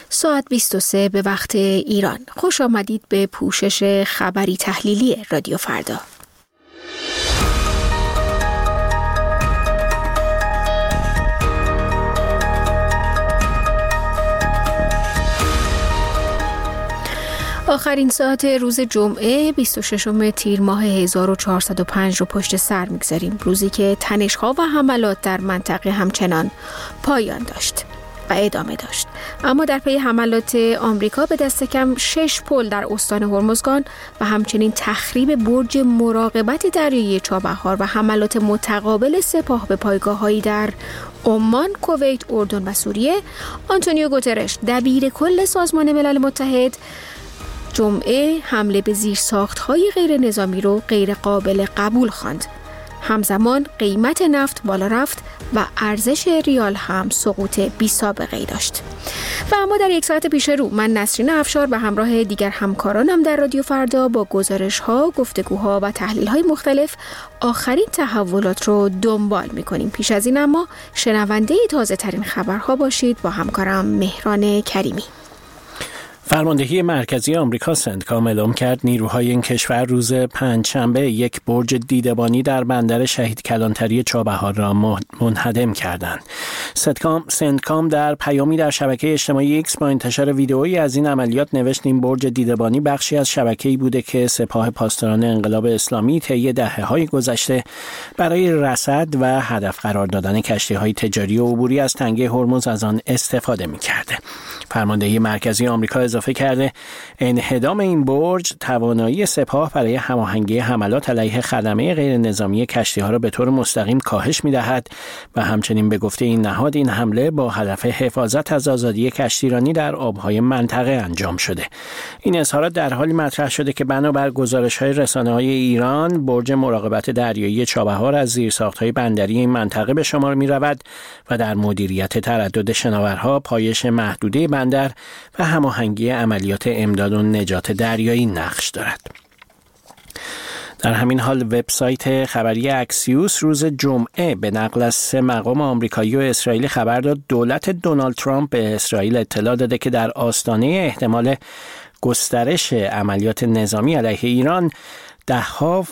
ساعت 23 به وقت ایران. خوش آمدید به پوشش خبری تحلیلی رادیو فردا. آخرین ساعت روز جمعه 26 تیر ماه 1405 رو پشت سر میگذاریم، روزی که تنش‌ها و حملات در منطقه همچنان پایان داشت و ادامه داشت. اما در پی حملات آمریکا به دست کم 6 پل در استان هرمزگان و همچنین تخریب برج مراقبت دریایی چابهار و حملات متقابل سپاه به پایگاه‌هایی در عمان، کویت، اردن و سوریه، آنتونیو گوترش دبیر کل سازمان ملل متحد جمعه حمله به زیرساخت‌های غیر نظامی رو غیر قابل قبول خواند. همزمان قیمت نفت بالا رفت و ارزش ریال هم سقوط بی‌سابقه‌ای داشت. و اما در یک ساعت پیش رو من نسرین افشار به همراه دیگر همکارانم در رادیو فردا با گزارش‌ها، گفتگوها و تحلیل‌های مختلف آخرین تحولات رو دنبال می‌کنیم. پیش از این اما شنونده تازه‌ترین خبرها باشید با همکارم مهران کریمی. فرماندهی مرکزی آمریکا سنتکام اعلام کرد نیروهای این کشور روز پنجشنبه یک برج دیدبانی در بندر شهید کلانتری چابهار را منهدم کردند. سنتکام در پیامی در شبکه اجتماعی ایکس با انتشار ویدئویی از این عملیات نوشت این برج دیدبانی بخشی از شبکه‌ای بوده که سپاه پاسداران انقلاب اسلامی طی دهه‌های گذشته برای رصد و هدف قرار دادن کشتی‌های تجاری و عبوری از تنگه هرمز از آن استفاده می‌کرده. فرماندهی مرکزی آمریکا اضافه کرده انهدام این برج توانایی سپاه برای هماهنگی حملات علیه خدمه غیر نظامی کشتی‌ها را به طور مستقیم کاهش می‌دهد و همچنین به گفته این نهاد این حمله با هدف حفاظت از آزادی کشتیرانی در آب‌های منطقه انجام شده. این اظهارات در حالی مطرح شده که بنابر گزارش‌های رسانه‌های ایران برج مراقبت دریایی چابهار از زیرساخت‌های بندری این منطقه به شمار می‌رود و در مدیریت تردد شناورها، پایش محدوده بندر و هماهنگی عملیات امداد و نجات دریایی نقش دارد. در همین حال وبسایت خبری اکسیوس روز جمعه به نقل از 3 مقام آمریکایی و اسرائیلی خبر داد دولت دونالد ترامپ به اسرائیل اطلاع داده که در آستانه احتمال گسترش عملیات نظامی علیه ایران 10